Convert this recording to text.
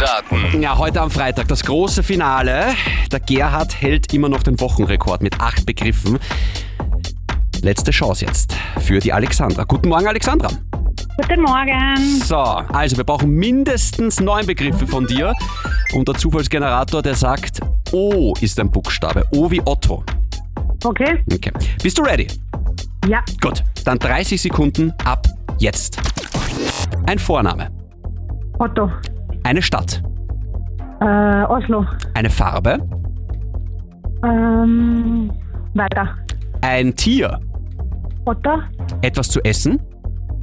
raten. Ja, heute am Freitag das große Finale. Der Gerhard hält immer noch den Wochenrekord mit 8 Begriffen. Letzte Chance jetzt für die Alexandra. Guten Morgen, Alexandra. Guten Morgen. So, also wir brauchen mindestens 9 Begriffe von dir. Und der Zufallsgenerator, der sagt, O ist ein Buchstabe. O wie Otto. Okay. Okay. Bist du ready? Ja. Gut, dann 30 Sekunden ab jetzt. Ein Vorname. Otto. Eine Stadt. Oslo. Eine Farbe. Weiter. Ein Tier. Otter. Etwas zu essen.